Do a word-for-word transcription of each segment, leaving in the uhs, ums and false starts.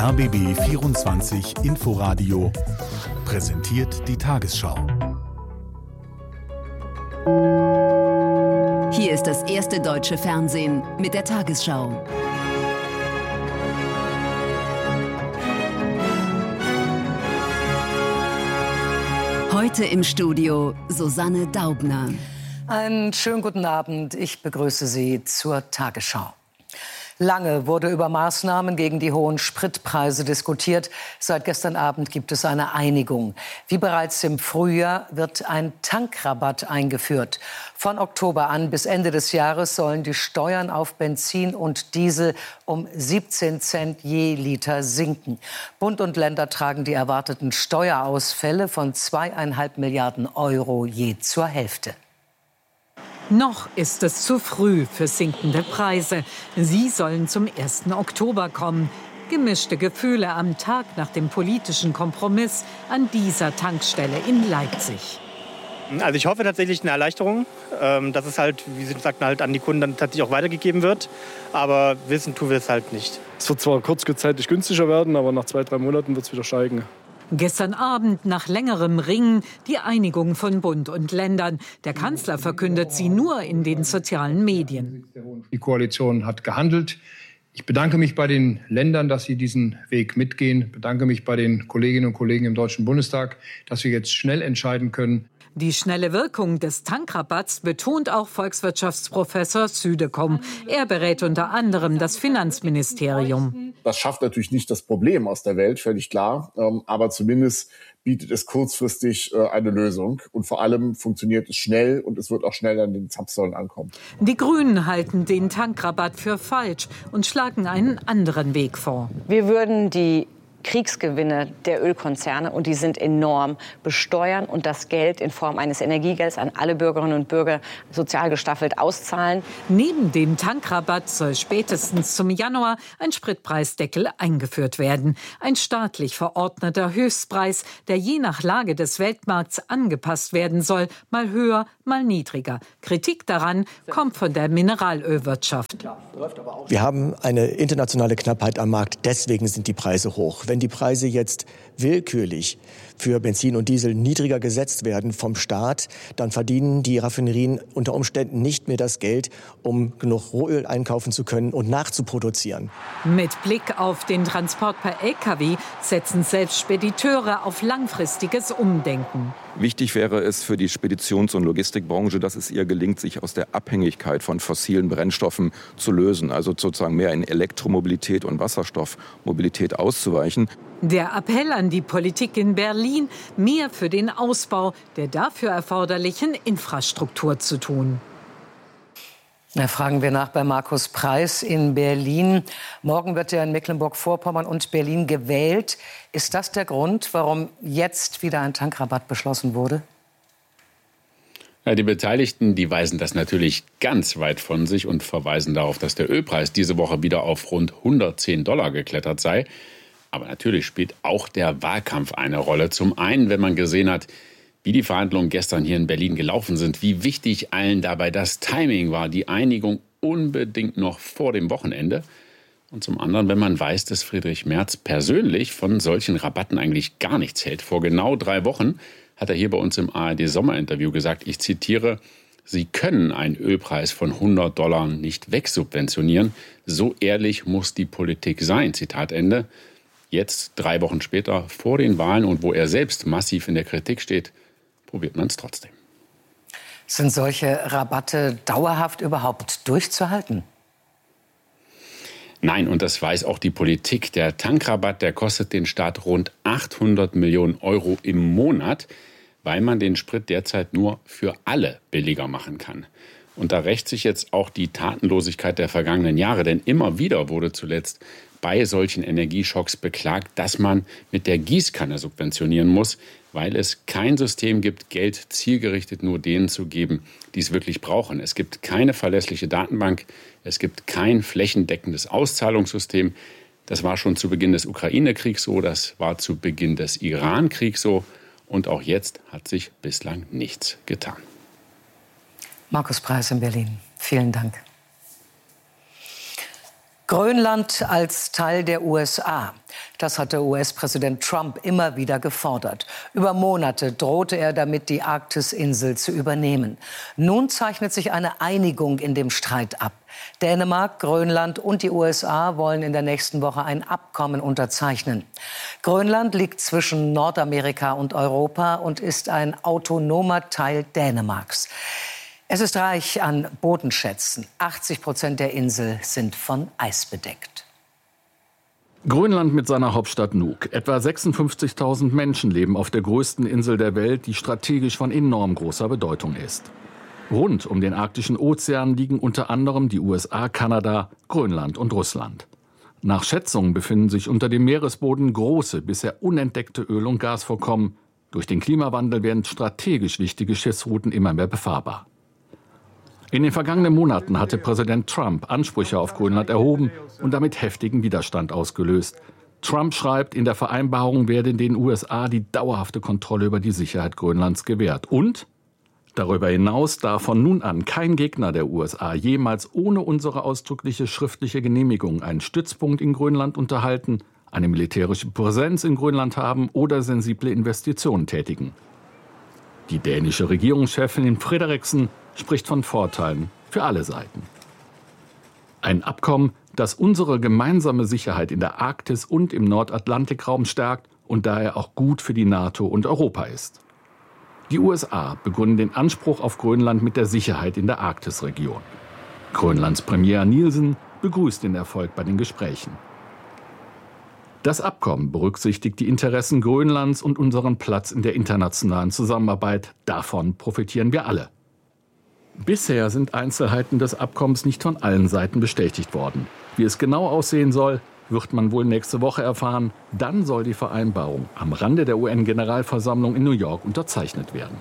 R B B vierundzwanzig Inforadio präsentiert die Tagesschau. Hier ist das erste deutsche Fernsehen mit der Tagesschau. Heute im Studio Susanne Daubner. Einen schönen guten Abend. Ich begrüße Sie zur Tagesschau. Lange wurde über Maßnahmen gegen die hohen Spritpreise diskutiert. Seit gestern Abend gibt es eine Einigung. Wie bereits im Frühjahr wird ein Tankrabatt eingeführt. Von Oktober an bis Ende des Jahres sollen die Steuern auf Benzin und Diesel um siebzehn Cent je Liter sinken. Bund und Länder tragen die erwarteten Steuerausfälle von zweieinhalb Milliarden Euro je zur Hälfte. Noch ist es zu früh für sinkende Preise. Sie sollen zum ersten Oktober kommen. Gemischte Gefühle am Tag nach dem politischen Kompromiss an dieser Tankstelle in Leipzig. Also ich hoffe tatsächlich eine Erleichterung, dass es halt, wie Sie sagten, halt an die Kunden dann tatsächlich auch weitergegeben wird. Aber wissen tun wir es halt nicht. Es wird zwar kurzzeitig günstiger werden, aber nach zwei, drei Monaten wird es wieder steigen. Gestern Abend nach längerem Ringen die Einigung von Bund und Ländern. Der Kanzler verkündet sie nur in den sozialen Medien. Die Koalition hat gehandelt. Ich bedanke mich bei den Ländern, dass sie diesen Weg mitgehen. Ich bedanke mich bei den Kolleginnen und Kollegen im Deutschen Bundestag, dass wir jetzt schnell entscheiden können. Die schnelle Wirkung des Tankrabatts betont auch Volkswirtschaftsprofessor Südekum. Er berät unter anderem das Finanzministerium. Das schafft natürlich nicht das Problem aus der Welt, völlig klar. Aber zumindest bietet es kurzfristig eine Lösung. Und vor allem funktioniert es schnell und es wird auch schnell an den Zapfsäulen ankommen. Die Grünen halten den Tankrabatt für falsch und schlagen einen anderen Weg vor. Wir würden die Kriegsgewinne der Ölkonzerne, und die sind enorm, besteuern und das Geld in Form eines Energiegelds an alle Bürgerinnen und Bürger sozial gestaffelt auszahlen. Neben dem Tankrabatt soll spätestens zum Januar ein Spritpreisdeckel eingeführt werden. Ein staatlich verordneter Höchstpreis, der je nach Lage des Weltmarkts angepasst werden soll, mal höher, mal niedriger. Kritik daran kommt von der Mineralölwirtschaft. Wir haben eine internationale Knappheit am Markt, deswegen sind die Preise hoch. Wenn die Preise jetzt willkürlich für Benzin und Diesel niedriger gesetzt werden vom Staat, dann verdienen die Raffinerien unter Umständen nicht mehr das Geld, um genug Rohöl einkaufen zu können und nachzuproduzieren. Mit Blick auf den Transport per L K W setzen selbst Spediteure auf langfristiges Umdenken. Wichtig wäre es für die Speditions- und Logistikbranche, dass es ihr gelingt, sich aus der Abhängigkeit von fossilen Brennstoffen zu lösen, also sozusagen mehr in Elektromobilität und Wasserstoffmobilität auszuweichen. Der Appell an die Politik in Berlin, mehr für den Ausbau der dafür erforderlichen Infrastruktur zu tun. Da fragen wir nach bei Markus Preis in Berlin. Morgen wird ja in Mecklenburg-Vorpommern und Berlin gewählt. Ist das der Grund, warum jetzt wieder ein Tankrabatt beschlossen wurde? Ja, die Beteiligten, die weisen das natürlich ganz weit von sich und verweisen darauf, dass der Ölpreis diese Woche wieder auf rund hundertzehn Dollar geklettert sei. Aber natürlich spielt auch der Wahlkampf eine Rolle. Zum einen, wenn man gesehen hat, wie die Verhandlungen gestern hier in Berlin gelaufen sind, wie wichtig allen dabei das Timing war, die Einigung unbedingt noch vor dem Wochenende. Und zum anderen, wenn man weiß, dass Friedrich Merz persönlich von solchen Rabatten eigentlich gar nichts hält. Vor genau drei Wochen hat er hier bei uns im A R D-Sommerinterview gesagt, ich zitiere, Sie können einen Ölpreis von hundert Dollar nicht wegsubventionieren. So ehrlich muss die Politik sein, Zitat Ende. Jetzt, drei Wochen später, vor den Wahlen und wo er selbst massiv in der Kritik steht, probiert man es trotzdem. Sind solche Rabatte dauerhaft überhaupt durchzuhalten? Nein, und das weiß auch die Politik. Der Tankrabatt, der kostet den Staat rund achthundert Millionen Euro im Monat, weil man den Sprit derzeit nur für alle billiger machen kann. Und da rächt sich jetzt auch die Tatenlosigkeit der vergangenen Jahre, denn immer wieder wurde zuletzt bei solchen Energieschocks beklagt, dass man mit der Gießkanne subventionieren muss, weil es kein System gibt, Geld zielgerichtet nur denen zu geben, die es wirklich brauchen. Es gibt keine verlässliche Datenbank, es gibt kein flächendeckendes Auszahlungssystem. Das war schon zu Beginn des Ukraine-Kriegs so, das war zu Beginn des Iran-Kriegs so und auch jetzt hat sich bislang nichts getan. Markus Preis in Berlin, vielen Dank. Grönland als Teil der U S A. Das hatte U S-Präsident Trump immer wieder gefordert. Über Monate drohte er damit, die Arktisinsel zu übernehmen. Nun zeichnet sich eine Einigung in dem Streit ab. Dänemark, Grönland und die U S A wollen in der nächsten Woche ein Abkommen unterzeichnen. Grönland liegt zwischen Nordamerika und Europa und ist ein autonomer Teil Dänemarks. Es ist reich an Bodenschätzen. achtzig Prozent der Insel sind von Eis bedeckt. Grönland mit seiner Hauptstadt Nuuk. Etwa sechsundfünfzigtausend Menschen leben auf der größten Insel der Welt, die strategisch von enorm großer Bedeutung ist. Rund um den arktischen Ozean liegen unter anderem die U S A, Kanada, Grönland und Russland. Nach Schätzungen befinden sich unter dem Meeresboden große, bisher unentdeckte Öl- und Gasvorkommen. Durch den Klimawandel werden strategisch wichtige Schiffsrouten immer mehr befahrbar. In den vergangenen Monaten hatte Präsident Trump Ansprüche auf Grönland erhoben und damit heftigen Widerstand ausgelöst. Trump schreibt, in der Vereinbarung werde den U S A die dauerhafte Kontrolle über die Sicherheit Grönlands gewährt. Und darüber hinaus darf von nun an kein Gegner der U S A jemals ohne unsere ausdrückliche schriftliche Genehmigung einen Stützpunkt in Grönland unterhalten, eine militärische Präsenz in Grönland haben oder sensible Investitionen tätigen. Die dänische Regierungschefin Frederiksen spricht von Vorteilen für alle Seiten. Ein Abkommen, das unsere gemeinsame Sicherheit in der Arktis und im Nordatlantikraum stärkt und daher auch gut für die NATO und Europa ist. Die U S A begründen den Anspruch auf Grönland mit der Sicherheit in der Arktisregion. Grönlands Premier Nielsen begrüßt den Erfolg bei den Gesprächen. Das Abkommen berücksichtigt die Interessen Grönlands und unseren Platz in der internationalen Zusammenarbeit. Davon profitieren wir alle. Bisher sind Einzelheiten des Abkommens nicht von allen Seiten bestätigt worden. Wie es genau aussehen soll, wird man wohl nächste Woche erfahren. Dann soll die Vereinbarung am Rande der U N-Generalversammlung in New York unterzeichnet werden.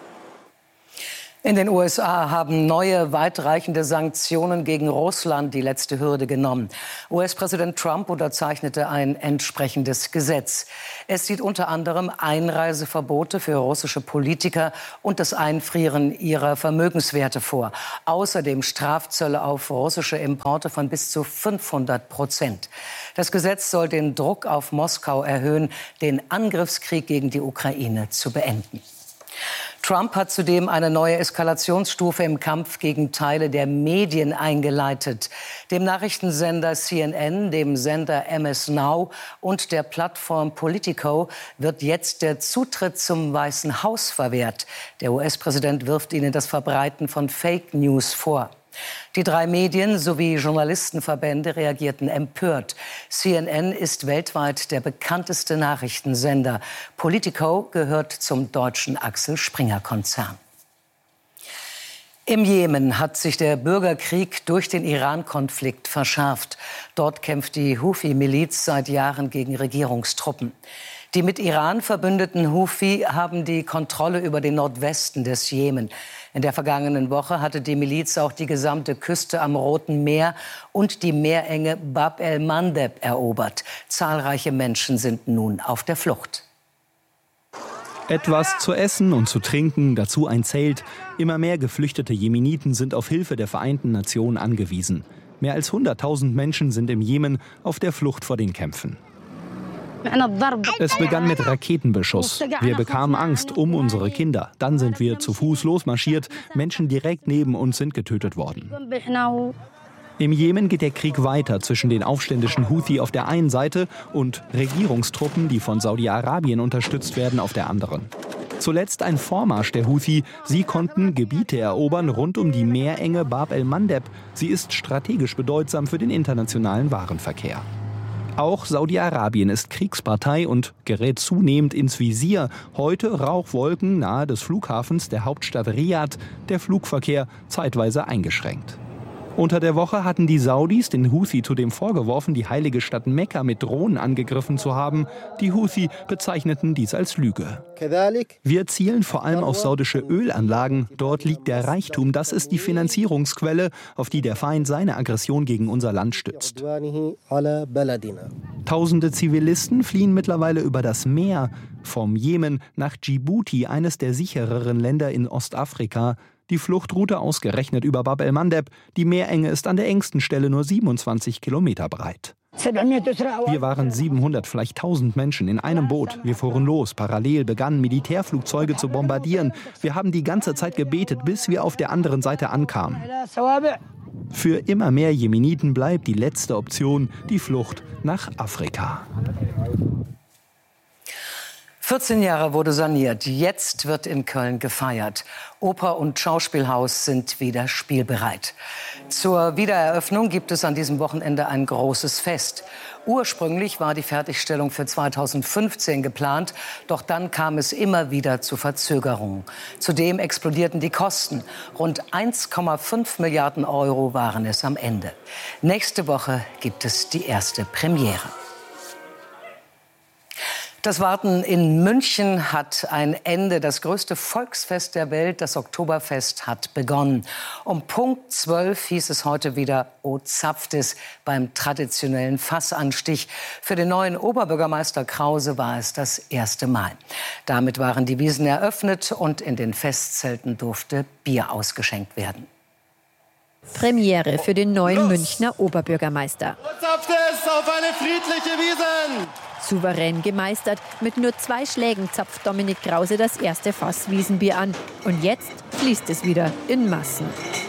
In den U S A haben neue, weitreichende Sanktionen gegen Russland die letzte Hürde genommen. U S-Präsident Trump unterzeichnete ein entsprechendes Gesetz. Es sieht unter anderem Einreiseverbote für russische Politiker und das Einfrieren ihrer Vermögenswerte vor. Außerdem Strafzölle auf russische Importe von bis zu fünfhundert Prozent. Das Gesetz soll den Druck auf Moskau erhöhen, den Angriffskrieg gegen die Ukraine zu beenden. Trump hat zudem eine neue Eskalationsstufe im Kampf gegen Teile der Medien eingeleitet. Dem Nachrichtensender C N N, dem Sender M S Now und der Plattform Politico wird jetzt der Zutritt zum Weißen Haus verwehrt. Der U S-Präsident wirft ihnen das Verbreiten von Fake News vor. Die drei Medien sowie Journalistenverbände reagierten empört. C N N ist weltweit der bekannteste Nachrichtensender. Politico gehört zum deutschen Axel Springer-Konzern. Im Jemen hat sich der Bürgerkrieg durch den Iran-Konflikt verschärft. Dort kämpft die Houthi-Miliz seit Jahren gegen Regierungstruppen. Die mit Iran verbündeten Houthi haben die Kontrolle über den Nordwesten des Jemen. In der vergangenen Woche hatte die Miliz auch die gesamte Küste am Roten Meer und die Meerenge Bab el-Mandeb erobert. Zahlreiche Menschen sind nun auf der Flucht. Etwas zu essen und zu trinken, dazu ein Zelt. Immer mehr geflüchtete Jemeniten sind auf Hilfe der Vereinten Nationen angewiesen. Mehr als hunderttausend Menschen sind im Jemen auf der Flucht vor den Kämpfen. Es begann mit Raketenbeschuss. Wir bekamen Angst um unsere Kinder. Dann sind wir zu Fuß losmarschiert. Menschen direkt neben uns sind getötet worden. Im Jemen geht der Krieg weiter zwischen den aufständischen Houthi auf der einen Seite und Regierungstruppen, die von Saudi-Arabien unterstützt werden, auf der anderen. Zuletzt ein Vormarsch der Houthi. Sie konnten Gebiete erobern rund um die Meerenge Bab el-Mandeb. Sie ist strategisch bedeutsam für den internationalen Warenverkehr. Auch Saudi-Arabien ist Kriegspartei und gerät zunehmend ins Visier. Heute Rauchwolken nahe des Flughafens der Hauptstadt Riad, der Flugverkehr zeitweise eingeschränkt. Unter der Woche hatten die Saudis den Houthi zudem vorgeworfen, die heilige Stadt Mekka mit Drohnen angegriffen zu haben. Die Houthi bezeichneten dies als Lüge. Wir zielen vor allem auf saudische Ölanlagen. Dort liegt der Reichtum. Das ist die Finanzierungsquelle, auf die der Feind seine Aggression gegen unser Land stützt. Tausende Zivilisten fliehen mittlerweile über das Meer. Vom Jemen nach Djibouti, eines der sichereren Länder in Ostafrika. Die Fluchtroute ausgerechnet über Bab el-Mandeb. Die Meerenge ist an der engsten Stelle nur siebenundzwanzig Kilometer breit. Wir waren siebenhundert, vielleicht tausend Menschen in einem Boot. Wir fuhren los. Parallel begannen Militärflugzeuge zu bombardieren. Wir haben die ganze Zeit gebetet, bis wir auf der anderen Seite ankamen. Für immer mehr Jemeniten bleibt die letzte Option die Flucht nach Afrika. vierzehn Jahre wurde saniert. Jetzt wird in Köln gefeiert. Oper und Schauspielhaus sind wieder spielbereit. Zur Wiedereröffnung gibt es an diesem Wochenende ein großes Fest. Ursprünglich war die Fertigstellung für zweitausendfünfzehn geplant, doch dann kam es immer wieder zu Verzögerungen. Zudem explodierten die Kosten. Rund eins Komma fünf Milliarden Euro waren es am Ende. Nächste Woche gibt es die erste Premiere. Das Warten in München hat ein Ende. Das größte Volksfest der Welt, das Oktoberfest, hat begonnen. Um Punkt zwölf hieß es heute wieder O Zapftes beim traditionellen Fassanstich. Für den neuen Oberbürgermeister Krause war es das erste Mal. Damit waren die Wiesen eröffnet und in den Festzelten durfte Bier ausgeschenkt werden. Premiere für den neuen Münchner Oberbürgermeister. O Zapftes auf eine friedliche Wiesn! Souverän gemeistert, mit nur zwei Schlägen zapft Dominik Krause das erste Fass Wiesenbier an. Und jetzt fließt es wieder in Massen.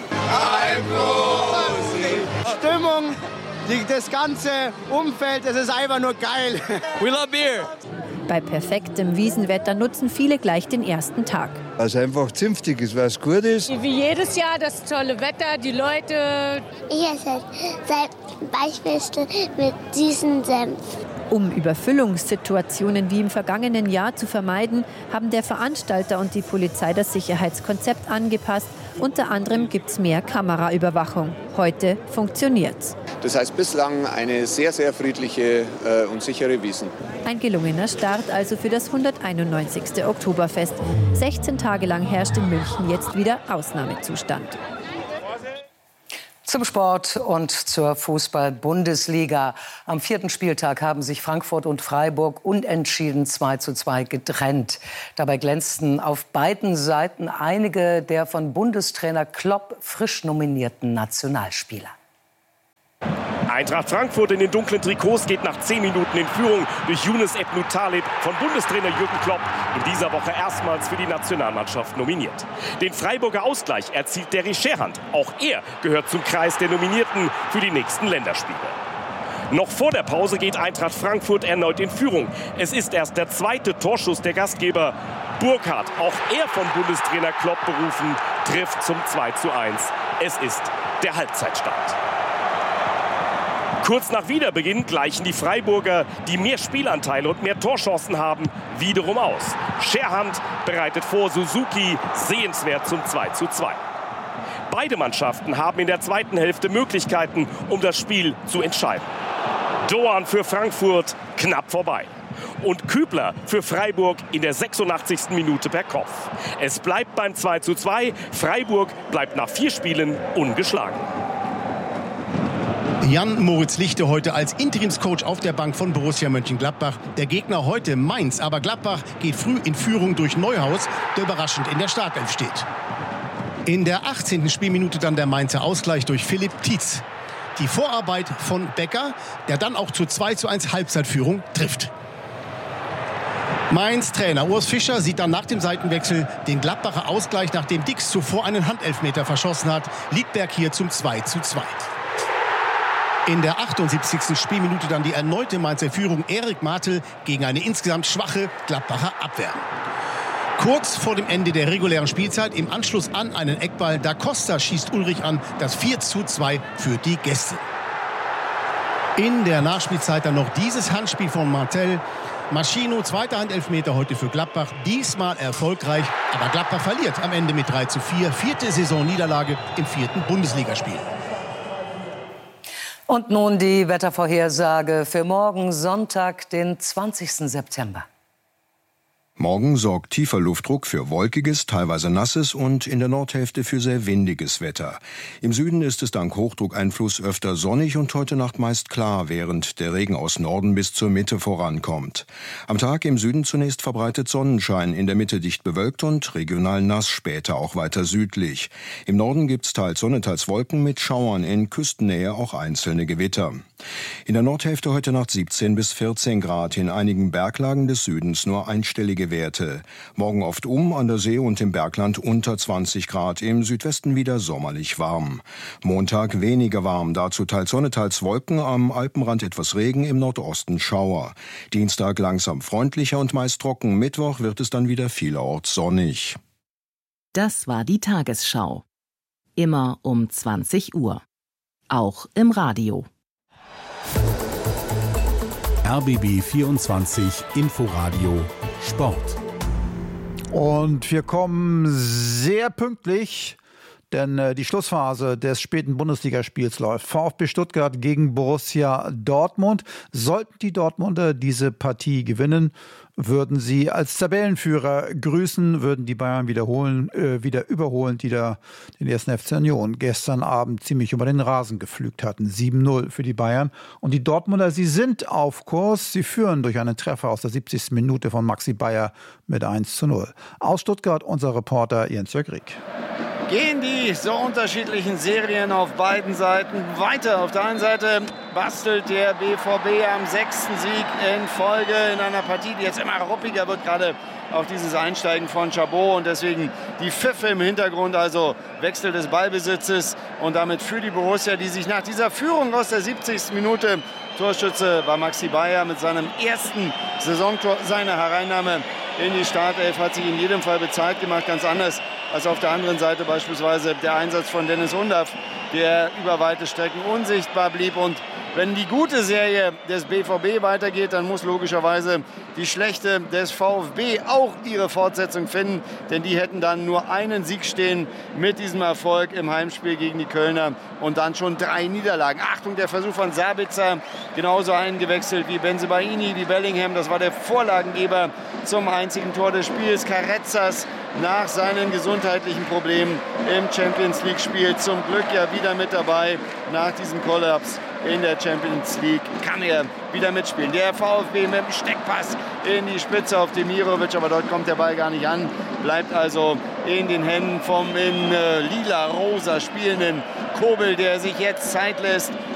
Stimmung, die, das ganze Umfeld, es ist einfach nur geil. We love beer. Bei perfektem Wiesenwetter nutzen viele gleich den ersten Tag. Weil es einfach zünftig ist, weil es gut ist. Wie jedes Jahr das tolle Wetter, die Leute. Ich esse seit Beispiel mit süßen Senf. Um Überfüllungssituationen wie im vergangenen Jahr zu vermeiden, haben der Veranstalter und die Polizei das Sicherheitskonzept angepasst. Unter anderem gibt es mehr Kameraüberwachung. Heute funktioniert's. Das heißt bislang eine sehr, sehr friedliche äh, und sichere Wiesn. Ein gelungener Start also für das hunderteinundneunzigste Oktoberfest. sechzehn Tage lang herrscht in München jetzt wieder Ausnahmezustand. Zum Sport und zur Fußball-Bundesliga. Am vierten Spieltag haben sich Frankfurt und Freiburg unentschieden zwei zu zwei getrennt. Dabei glänzten auf beiden Seiten einige der von Bundestrainer Klopp frisch nominierten Nationalspieler. Eintracht Frankfurt in den dunklen Trikots geht nach zehn Minuten in Führung durch Younes Ebnou Taleb, von Bundestrainer Jürgen Klopp in dieser Woche erstmals für die Nationalmannschaft nominiert. Den Freiburger Ausgleich erzielt Derry Scherhand. Auch er gehört zum Kreis der Nominierten für die nächsten Länderspiele. Noch vor der Pause geht Eintracht Frankfurt erneut in Führung. Es ist erst der zweite Torschuss der Gastgeber. Burkhardt, auch er von Bundestrainer Klopp berufen, trifft zum zwei zu eins. Es ist der Halbzeitstand. Kurz nach Wiederbeginn gleichen die Freiburger, die mehr Spielanteile und mehr Torchancen haben, wiederum aus. Scherhand bereitet vor, Suzuki sehenswert zum zwei zu zwei. Beide Mannschaften haben in der zweiten Hälfte Möglichkeiten, um das Spiel zu entscheiden. Doan für Frankfurt knapp vorbei. Und Kübler für Freiburg in der sechsundachtzigsten Minute per Kopf. Es bleibt beim zwei zu zwei. Freiburg bleibt nach vier Spielen ungeschlagen. Jan-Moritz Lichte heute als Interimscoach auf der Bank von Borussia Mönchengladbach. Der Gegner heute Mainz, aber Gladbach geht früh in Führung durch Neuhaus, der überraschend in der Startelf steht. In der achtzehnten Spielminute dann der Mainzer Ausgleich durch Philipp Tietz. Die Vorarbeit von Becker, der dann auch zur zwei zu eins Halbzeitführung trifft. Mainz-Trainer Urs Fischer sieht dann nach dem Seitenwechsel den Gladbacher Ausgleich, nachdem Dix zuvor einen Handelfmeter verschossen hat. Liedberg hier zum zwei zu zwei. In der achtundsiebzigsten Spielminute dann die erneute Mainzer Führung. Erik Martel gegen eine insgesamt schwache Gladbacher Abwehr. Kurz vor dem Ende der regulären Spielzeit, im Anschluss an einen Eckball, Da Costa schießt Ulrich an, das vier zu zwei für die Gäste. In der Nachspielzeit dann noch dieses Handspiel von Martel. Maschino, zweiter Handelfmeter heute für Gladbach, diesmal erfolgreich. Aber Gladbach verliert am Ende mit drei zu vier, vierte Saisonniederlage im vierten Bundesligaspiel. Und nun die Wettervorhersage für morgen Sonntag, den zwanzigsten September. Morgen sorgt tiefer Luftdruck für wolkiges, teilweise nasses und in der Nordhälfte für sehr windiges Wetter. Im Süden ist es dank Hochdruckeinfluss öfter sonnig und heute Nacht meist klar, während der Regen aus Norden bis zur Mitte vorankommt. Am Tag im Süden zunächst verbreitet Sonnenschein, in der Mitte dicht bewölkt und regional nass, später auch weiter südlich. Im Norden gibt's teils Sonne, teils Wolken mit Schauern, in Küstennähe auch einzelne Gewitter. In der Nordhälfte heute Nacht siebzehn bis vierzehn Grad, in einigen Berglagen des Südens nur einstellige Werte. Morgen oft um, an der See und im Bergland unter zwanzig Grad, im Südwesten wieder sommerlich warm. Montag weniger warm, dazu teils Sonne, teils Wolken, am Alpenrand etwas Regen, im Nordosten Schauer. Dienstag langsam freundlicher und meist trocken, Mittwoch wird es dann wieder vielerorts sonnig. Das war die Tagesschau. Immer um zwanzig Uhr. Auch im Radio. R B B vierundzwanzig Inforadio Sport. Und wir kommen sehr pünktlich, denn äh, die Schlussphase des späten Bundesligaspiels läuft. VfB Stuttgart gegen Borussia Dortmund. Sollten die Dortmunder diese Partie gewinnen, würden sie als Tabellenführer grüßen, würden die Bayern wiederholen, äh, wieder überholen, die da den ersten F C Union gestern Abend ziemlich über den Rasen gepflügt hatten. sieben null für die Bayern. Und die Dortmunder, sie sind auf Kurs. Sie führen durch einen Treffer aus der siebzigsten Minute von Maxi Bayer mit eins zu null. Aus Stuttgart unser Reporter Jens-Jörg Rieck. Gehen die so unterschiedlichen Serien auf beiden Seiten weiter. Auf der einen Seite bastelt der B V B am sechsten Sieg in Folge in einer Partie, die jetzt immer ruppiger wird, gerade auf dieses Einsteigen von Chabot und deswegen die Pfiffe im Hintergrund, also Wechsel des Ballbesitzes und damit für die Borussia, die sich nach dieser Führung aus der siebzigsten Minute, Torschütze war Maxi Bayer mit seinem ersten Saisontor, seine Hereinnahme in die Startelf hat sich in jedem Fall bezahlt gemacht, ganz anders als auf der anderen Seite beispielsweise der Einsatz von Dennis Undaff, der über weite Strecken unsichtbar blieb. Und wenn die gute Serie des B V B weitergeht, dann muss logischerweise die schlechte des VfB auch ihre Fortsetzung finden. Denn die hätten dann nur einen Sieg stehen mit diesem Erfolg im Heimspiel gegen die Kölner und dann schon drei Niederlagen. Achtung, der Versuch von Sabitzer, genauso eingewechselt wie Bensebaini, wie Bellingham. Das war der Vorlagengeber zum einzigen Tor des Spiels. Carrezzas nach seinen gesundheitlichen Problemen im Champions-League-Spiel zum Glück ja wieder mit dabei. Nach diesem Kollaps in der Champions League kann er wieder mitspielen. Der VfB mit dem Steckpass in die Spitze auf Demirovic, aber dort kommt der Ball gar nicht an. Bleibt also in den Händen vom in äh, lila-rosa spielenden Kobel, der sich jetzt Zeit lässt